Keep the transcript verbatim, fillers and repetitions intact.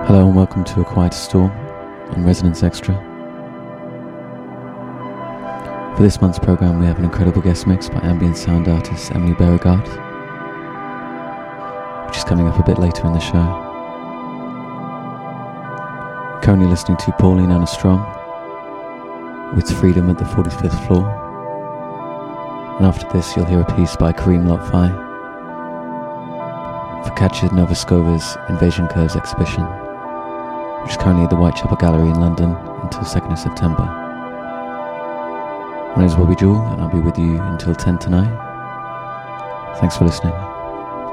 Hello and welcome to A Quiet Storm on Resonance Extra. For this month's programme we have an incredible guest mix by ambient sound artist Emily Beauregard, which is coming up a bit later in the show. Currently listening to Pauline Anna Strong with Freedom at the forty-fifth Floor, and after this you'll hear a piece by Kareem Lotfi for Katja Novoskova's Invasion Curves exhibition, which is currently at the Whitechapel Gallery in London until second of September. My name is Bobby Jewell and I'll be with you until ten tonight. Thanks for listening.